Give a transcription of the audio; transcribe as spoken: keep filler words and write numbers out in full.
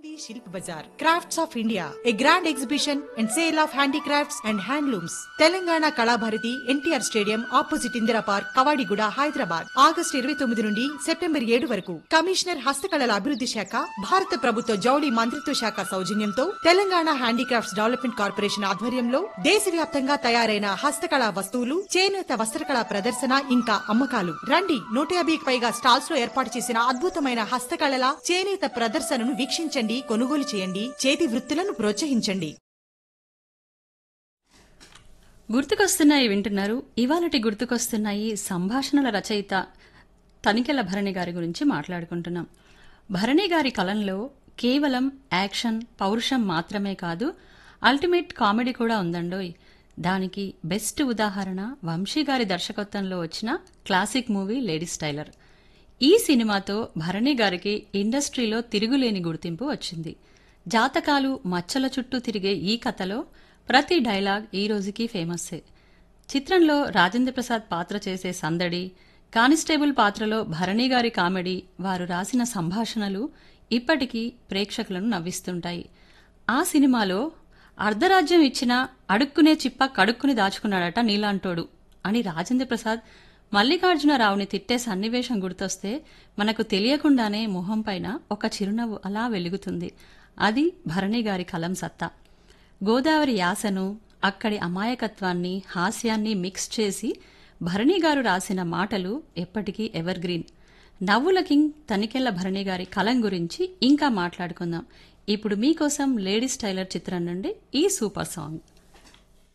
Shilp Bazar crafts of India A grand exhibition and sale of handicrafts and handlooms Telangana Kalabharathi NTR stadium opposite Indira park Kavadiguda Hyderabad August ఇరవై తొమ్మిది నుండి September ఏడు వరకు commissioner హస్తకళల అభివృద్ధి శాఖ భారత ప్రభుత్వ జౌళి మంత్రిత్వ శాఖ సౌజన్యంతో తెలంగాణ హ్యాండీక్రాఫ్ట్స్ డెవలప్మెంట్ కార్పొరేషన్ ఆధ్వర్యంలో దేశవ్యాప్తంగా తయారైన హస్తకళా వస్తువులు చేనేత వస్త్రకళా ప్రదర్శన ఇంకా అమ్మకాలు రండి నూట యాభైకి పైగా స్టాల్స్ లో ఏర్పాటు చేసిన అద్భుతమైన హస్తకళల చేనేత ప్రదర్శనను వీక్షించండి కొనుగోలు చేయండి చేతి వృత్తులను ప్రోత్సహించండి. గుర్తుకొస్తున్నాయి వింటున్నారు. ఇవాళటి గుర్తుకొస్తున్నాయి సంభాషణల రచయిత తనికెళ్ల భరణి గారి గురించి మాట్లాడుకుంటున్నాం. భరణి గారి కలంలో కేవలం యాక్షన్ పౌరుషం మాత్రమే కాదు, అల్టిమేట్ కామెడీ కూడా ఉందండోయ్. దానికి బెస్ట్ ఉదాహరణ వంశీ గారి దర్శకత్వంలో వచ్చిన క్లాసిక్ మూవీ లేడీస్ టైలర్. ఈ సినిమాతో భరణి గారికి ఇండస్ట్రీలో తిరుగులేని గుర్తింపు వచ్చింది. జాతకాలు మచ్చల చుట్టూ తిరిగే ఈ కథలో ప్రతి డైలాగ్ ఈ రోజుకి ఫేమస్సే. చిత్రంలో రాజేంద్ర ప్రసాద్ పాత్ర చేసే సందడి, కానిస్టేబుల్ పాత్రలో భరణి గారి కామెడీ, వారు రాసిన సంభాషణలు ఇప్పటికీ ప్రేక్షకులను నవ్విస్తుంటాయి. ఆ సినిమాలో అర్ధరాజ్యం ఇచ్చినా అడుక్కునే చిప్ప కడుక్కుని దాచుకున్నాడట నీలాంటోడు అని రాజేంద్ర ప్రసాద్ మల్లికార్జునరావుని తిట్టే సన్నివేశం గుర్తొస్తే మనకు తెలియకుండానే మొహం పైన ఒక చిరునవ్వు అలా వెలుగుతుంది. అది భరణి గారి కలం సత్తా. గోదావరి యాసను, అక్కడి అమాయకత్వాన్ని, హాస్యాన్ని మిక్స్ చేసి భరణి గారు రాసిన మాటలు ఎప్పటికీ ఎవర్ గ్రీన్. నవ్వుల కింగ్ తనికెళ్ల భరణి గారి కలం గురించి ఇంకా మాట్లాడుకుందాం. ఇప్పుడు మీకోసం లేడీస్ టైలర్ చిత్రం నుండి ఈ సూపర్ సాంగ్.